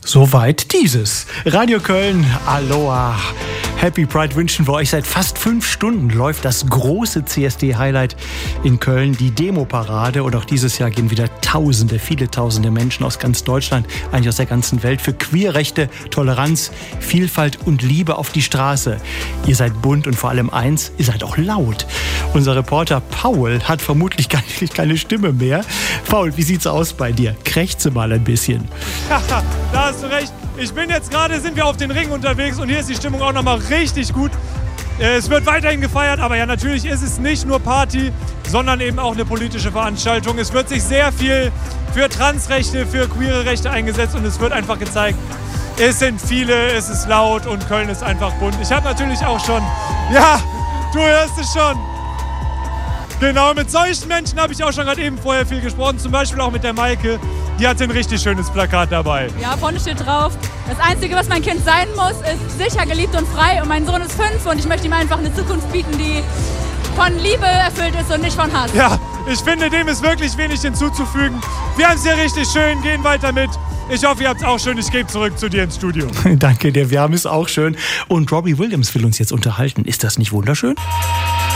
Soweit dieses. Radio Köln, Aloha. Happy Pride wünschen wir euch. Seit fast 5 Stunden läuft das große CSD-Highlight in Köln, die Demo-Parade. Und auch dieses Jahr gehen wieder viele Tausende Menschen aus ganz Deutschland, eigentlich aus der ganzen Welt, für Queerrechte, Toleranz, Vielfalt und Liebe auf die Straße. Ihr seid bunt und vor allem eins, ihr seid auch laut. Unser Reporter Paul hat vermutlich keine Stimme mehr. Paul, wie sieht's aus bei dir? Krächze mal ein bisschen. Da hast du recht. Sind wir auf den Ring unterwegs und hier ist die Stimmung auch nochmal richtig gut. Es wird weiterhin gefeiert, aber ja, natürlich ist es nicht nur Party, sondern eben auch eine politische Veranstaltung. Es wird sich sehr viel für Transrechte, für queere Rechte eingesetzt und es wird einfach gezeigt, es sind viele, es ist laut und Köln ist einfach bunt. Ich habe natürlich auch schon, ja, du hörst es schon. Genau, mit solchen Menschen habe ich auch schon gerade eben vorher viel gesprochen, zum Beispiel auch mit der Maike. Die hat ein richtig schönes Plakat dabei. Ja, vorne steht drauf, das Einzige, was mein Kind sein muss, ist sicher, geliebt und frei. Und mein Sohn ist 5 und ich möchte ihm einfach eine Zukunft bieten, die von Liebe erfüllt ist und nicht von Hass. Ja, ich finde, dem ist wirklich wenig hinzuzufügen. Wir haben es hier richtig schön, gehen weiter mit. Ich hoffe, ihr habt es auch schön. Ich gebe zurück zu dir ins Studio. Danke dir, wir haben es auch schön. Und Robbie Williams will uns jetzt unterhalten. Ist das nicht wunderschön?